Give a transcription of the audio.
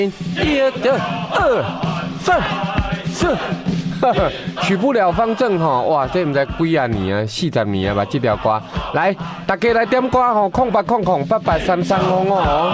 1、2、3、4，许不了方正吼，哇，这唔知几啊年啊，40年啊吧，这条歌。来，大家来点歌吼，0800883355哦。